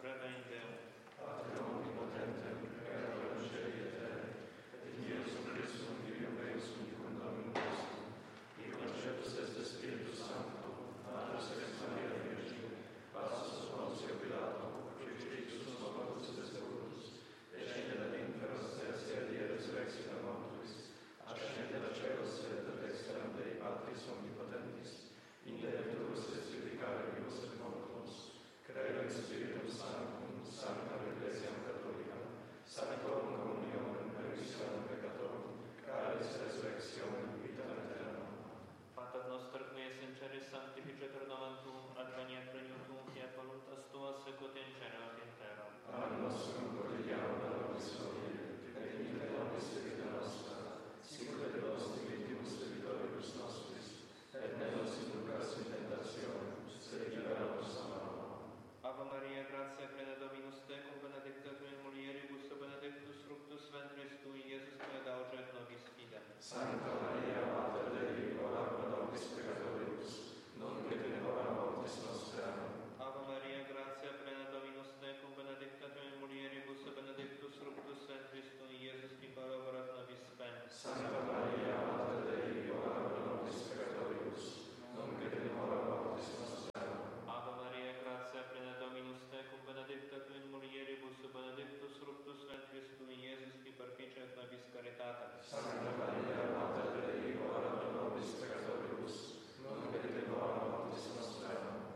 crede in Deo. Patrem omnipotentem, creatorem celi et terrae, et in Iesum Christum, Filium eiusum, cum Dominum nostrum, qui conceptus est de Spiritus Sancto, natus ex Maria Virgine, passus Pontio Pilato, crucifixus mortus et sepultus, descendere ad inferos, tertia die resurrexita mortuis, ascendere a celos et ad exteram Dei Patris omnipotentis, in Deus et Spirificare vivos et mortuos, credo in Spiritum Sanctum, Sanctam Ecclesiam Catholicam, Sanctorum Communionem Remissionem Peccatorum, Caris Resurrectionem Vitam Aeternam. Pater noster, qui es in celis, sanctificetur nomen tuum, adveniat regnum tuum, fiat voluntas tua, secut in cielo et in terra. Panem nostrum quotidianum da nobis hodie, et dimitte nobis vita nostra, sicut et nos dimittimus debitoribus nostris, et ne nos inducas in tentationem, sed libera nos a malo. Ave Maria, gratia plena Dominus tecum, benedicta tu in mulieribus, et benedictus fructus ventris tui, Iesus, qui ad auget nobis fidem. Sancta